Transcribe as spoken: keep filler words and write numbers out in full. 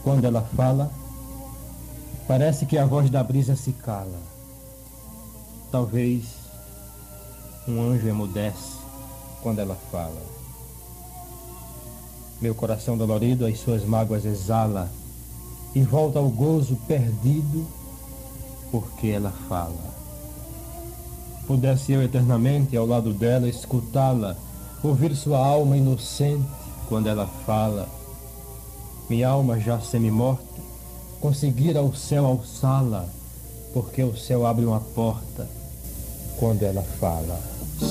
Quando ela fala, parece que a voz da brisa se cala. Talvez um anjo emudece quando ela fala. Meu coração dolorido as suas mágoas exala e volta ao gozo perdido porque ela fala. Pudesse eu eternamente ao lado dela escutá-la, ouvir sua alma inocente quando ela fala. Minha alma já semi-morta, conseguir ao céu alçá-la, porque o céu abre uma porta quando ela fala.